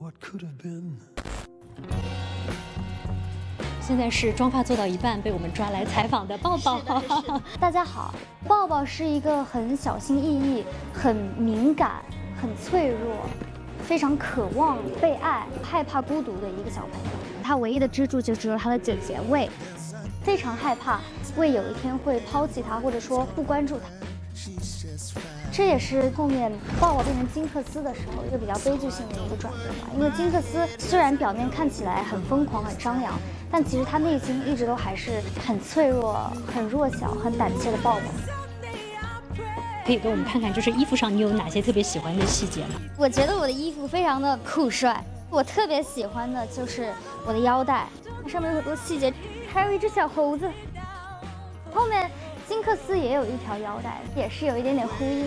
现在是妆发做到一半被我们抓来采访的抱抱。 大家好，抱抱是一个很小心翼翼、很敏感、很脆弱、非常渴望被爱、害怕孤独的一个小朋友。他唯一的支柱就只有他的姐姐魏，非常害怕魏有一天会抛弃他，或者说不关注他。这也是后面抱抱变成金克斯的时候一个比较悲剧性的一个转变吧。因为金克斯虽然表面看起来很疯狂、很张扬，但其实他内心一直都还是很脆弱、很弱小、很胆怯的抱抱。 可以给我们看看，就是衣服上你有哪些特别喜欢的细节吗？ 我觉得我的衣服非常的酷帅，我特别喜欢的就是我的腰带，上面有很多细节，还有一只小猴子。后面金克斯也有一条腰带，也是有一点点呼应。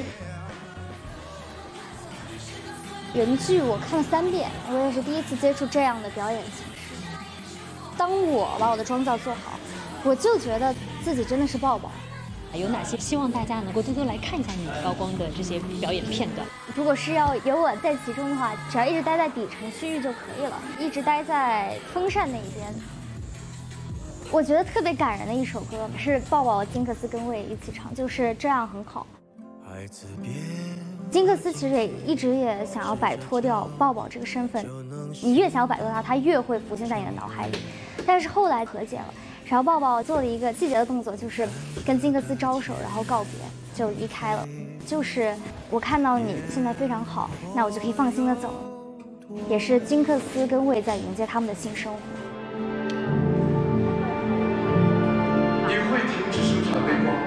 原剧我看了3遍，我也是第一次接触这样的表演形式。当我把我的妆造做好，我就觉得自己真的是抱抱。 有哪些希望大家能够多多来看一下你高光的这些表演片段？ 如果是要有我在其中的话，只要一直待在底层区域就可以了，一直待在风扇那一边。我觉得特别感人的一首歌是抱抱金克斯跟魏一起唱，就是这样很好。金克斯其实也一直想要摆脱掉抱抱这个身份，你越想要摆脱他，他越会浮现在你的脑海里。但是后来和解了，然后抱抱做了一个细节的动作，就是跟金克斯招手，然后告别，就离开了。就是我看到你现在非常好，那我就可以放心的走了。也是金克斯跟魏在迎接他们的新生活。 你会停止生产微光，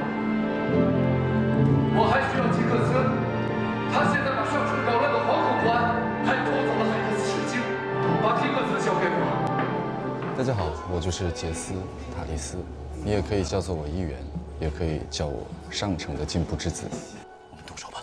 我还需要金克斯。他现在把上城扰乱的皇后关，还偷走了海克斯水晶，把金克斯交给我。 大家好，我就是杰斯塔利斯，你也可以叫做我议员，也可以叫我上城的进步之子。我们动手吧。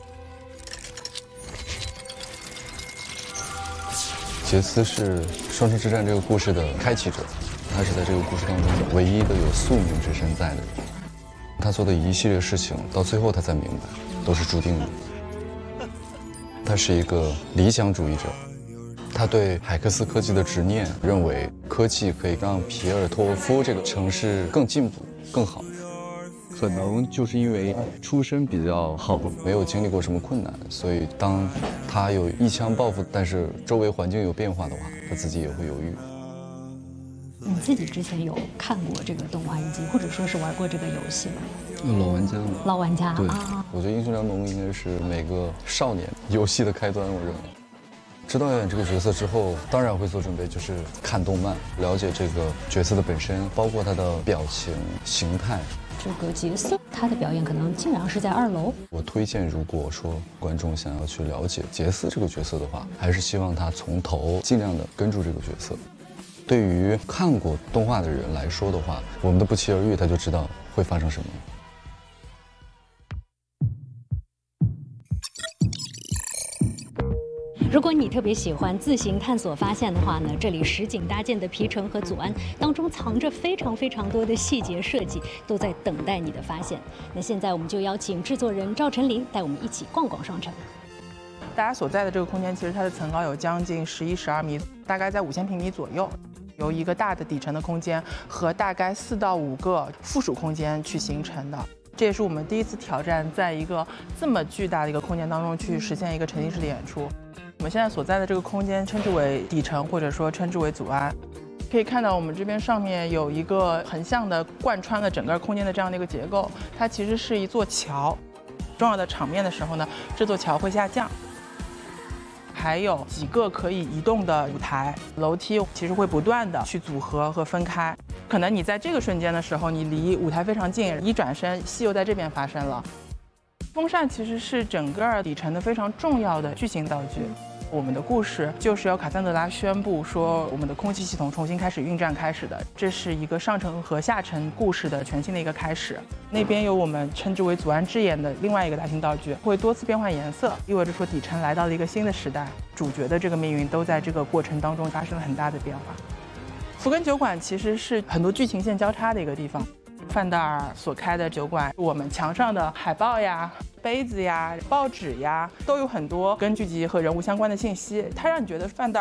杰斯是双城之战这个故事的开启者，他是在这个故事当中唯一的有宿命之身在的人。他做的一系列事情，到最后他才明白，都是注定的。他是一个理想主义者，他对海克斯科技的执念，认为科技可以让皮尔托夫这个城市更进步、更好。可能就是因为出身比较好，没有经历过什么困难，所以当他有一腔抱负，但是周围环境有变化的话，他自己也会犹豫。 你自己之前有看过这个动画以及或者说是玩过这个游戏吗？ 老玩家嘛。 老玩家。 对啊， 我觉得英雄联盟应该是每个少年游戏的开端，我认为。知道要演这个角色之后，当然会做准备，就是看动漫，了解这个角色的本身，包括他的表情、形态。 这个杰斯他的表演可能基本上是在2楼。 我推荐，如果说观众想要去了解杰斯这个角色的话，还是希望他从头尽量的跟住这个角色。对于看过动画的人来说的话，我们的不期而遇，他就知道会发生什么。 如果你特别喜欢自行探索发现的话呢，这里实景搭建的皮城和祖安当中藏着非常多的细节设计，都在等待你的发现。那现在我们就邀请制作人赵晨林带我们一起逛逛双城。 大家所在的这个空间，其实它的层高有将近11、12米，大概在5000平米左右，由一个大的底层的空间和大概4到5个附属空间去形成的。这也是我们第一次挑战，在一个这么巨大的一个空间当中去实现一个沉浸式的演出。我们现在所在的这个空间称之为底层，或者说称之为祖安。可以看到我们这边上面有一个横向的贯穿了整个空间的这样的一个结构，它其实是一座桥。重要的场面的时候呢，这座桥会下降。还有几个可以移动的舞台，楼梯其实会不断的去组合和分开。可能你在这个瞬间的时候，你离舞台非常近，一转身，戏又在这边发生了。风扇其实是整个底层的非常重要的剧情道具。我们的故事就是由卡桑德拉宣布说，我们的空气系统重新开始运转开始的。这是一个上层和下层故事的全新的一个开始。那边有我们称之为祖安之眼的另外一个大型道具，会多次变换颜色，意味着说底层来到了一个新的时代，主角的这个命运都在这个过程当中发生了很大的变化。福根酒馆其实是很多剧情线交叉的一个地方。范德尔所开的酒馆，我们墙上的海报呀、杯子呀、报纸呀，都有很多跟剧集和人物相关的信息，它让你觉得范德尔